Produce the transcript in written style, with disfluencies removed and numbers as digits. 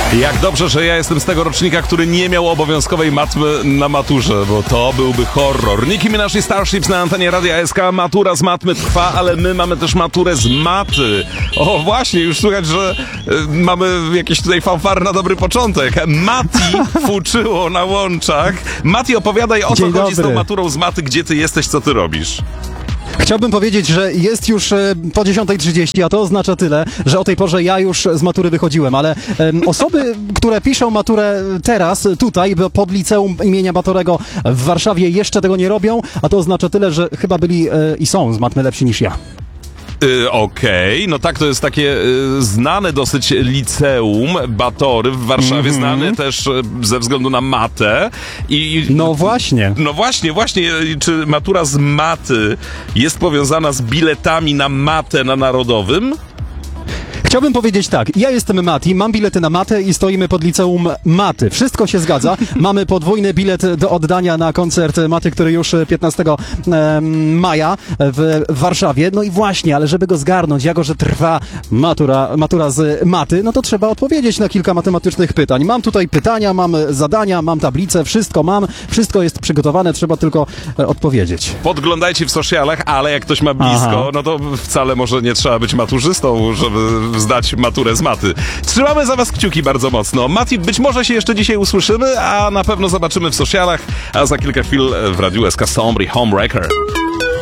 Jak dobrze, że ja jestem z tego rocznika, który nie miał obowiązkowej matmy na maturze, bo to byłby horror. Nicki Minaj i Starships na antenie Radia SK. Matura z matmy trwa, ale my mamy też maturę z maty. O właśnie, już słychać, że mamy jakieś tutaj fanfary na dobry początek. Mati fuczyło na łączach. Mati, opowiadaj, o co chodzi z tą maturą z maty, gdzie ty jesteś, co ty robisz? Chciałbym powiedzieć, że jest już po 10:30, a to oznacza tyle, że o tej porze ja już z matury wychodziłem, ale osoby, które piszą maturę teraz, tutaj, pod liceum imienia Batorego w Warszawie jeszcze tego nie robią, a to oznacza tyle, że chyba byli i są z matmy lepsi niż ja. Okej, no tak, to jest takie znane dosyć liceum Batory w Warszawie, znane też ze względu na matę. No właśnie. No właśnie, czy matura z maty jest powiązana z biletami na matę na Narodowym? Chciałbym powiedzieć tak, ja jestem Mati, mam bilety na matę i stoimy pod liceum maty. Wszystko się zgadza. Mamy podwójny bilet do oddania na koncert maty, który już 15 maja w Warszawie. No i właśnie, ale żeby go zgarnąć, jako że trwa matura z maty, no to trzeba odpowiedzieć na kilka matematycznych pytań. Mam tutaj pytania, mam zadania, mam tablicę, wszystko mam, wszystko jest przygotowane, trzeba tylko odpowiedzieć. Podglądajcie w socialach, ale jak ktoś ma blisko, no to wcale może nie trzeba być maturzystą, żeby zdać maturę z maty. Trzymamy za was kciuki bardzo mocno. Mati, być może się jeszcze dzisiaj usłyszymy, a na pewno zobaczymy w socialach, a za kilka chwil w Radiu SK Sombry Homewrecker.